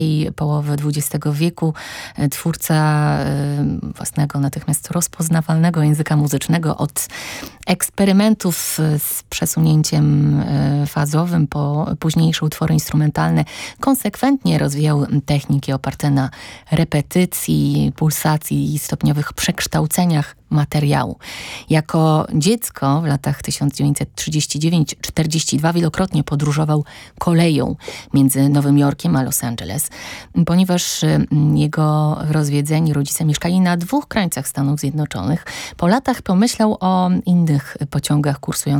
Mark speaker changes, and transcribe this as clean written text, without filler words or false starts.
Speaker 1: połowy XX wieku, twórca własnego, natychmiast rozpoznawalnego języka muzycznego, od eksperymentów z przesunięciem fazowym po późniejsze utwory instrumentalne, konsekwentnie rozwijał techniki oparte na repetycji, pulsacji i stopniowych przekształceniach materiału. Jako dziecko w latach 1939-42 wielokrotnie podróżował koleją między Nowym Jorkiem a Los Angeles, ponieważ jego rozwiedzeni rodzice mieszkali na dwóch krańcach Stanów Zjednoczonych. Po latach pomyślał o innych pociągach kursujących